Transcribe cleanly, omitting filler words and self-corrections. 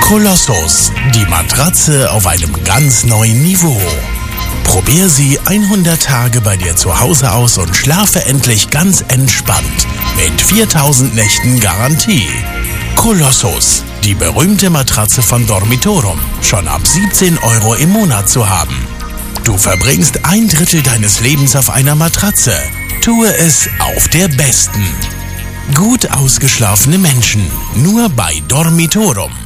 Kolossus, die Matratze auf einem ganz neuen Niveau. Probier sie 100 Tage bei dir zu Hause aus und schlafe endlich ganz entspannt mit 4000 Nächten Garantie. Kolossus, die berühmte Matratze von Dormitorum, schon ab 17 € im Monat zu haben. Du verbringst 1/3 deines Lebens auf einer Matratze. Tue es auf der besten. Gut ausgeschlafene Menschen, nur bei Dormitorum.